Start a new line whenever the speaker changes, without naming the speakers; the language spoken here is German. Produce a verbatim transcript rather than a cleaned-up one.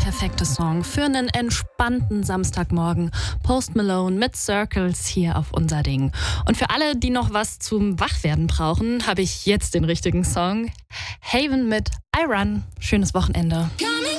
perfekte Song für einen entspannten Samstagmorgen. Post Malone mit Circles hier auf Unser Ding. Und für alle, die noch was zum Wachwerden brauchen, habe ich jetzt den richtigen Song. Haven mit I Run. Schönes Wochenende.